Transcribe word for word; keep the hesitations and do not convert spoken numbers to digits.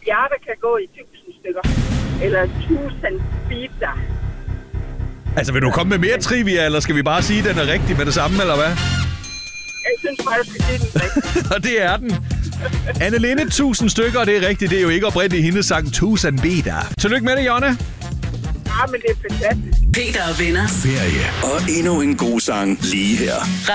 hjerter kan gå i tusind stykker. Eller tusind biter. Altså, vil du komme med mere trivia, eller skal vi bare sige, at den er rigtig med det samme, eller hvad? Jeg synes bare, du skal sige den rigtigt. Og det er den. Anne Linde, tusind stykker, og det er rigtigt. Det er jo ikke oprindeligt hendes sang tusind biter. Tillykke med det, Jonna. Ja, men det er fantastisk. Peter og venner. Ferie og endnu en god sang lige her.